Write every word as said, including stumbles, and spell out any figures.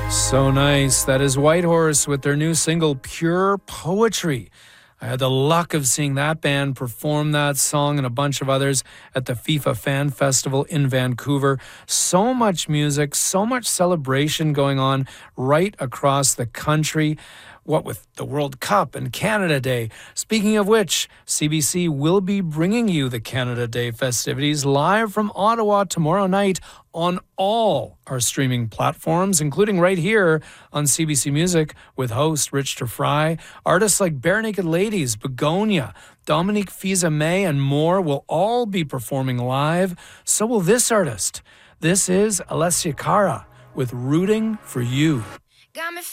So nice. That is Whitehorse with their new single, Pure Poetry. I had the luck of seeing that band perform that song and a bunch of others at the FIFA Fan Festival in Vancouver. So much music, so much celebration going on right across the country. What with the World Cup and Canada Day. Speaking of which, C B C will be bringing you the Canada Day festivities live from Ottawa tomorrow night on all our streaming platforms, including right here on C B C Music with host Rich DeFry. Artists like Bare Naked Ladies, Begonia, Dominique Fils-Aimé, and more will all be performing live. So will this artist. This is Alessia Cara with Rooting for You. Got me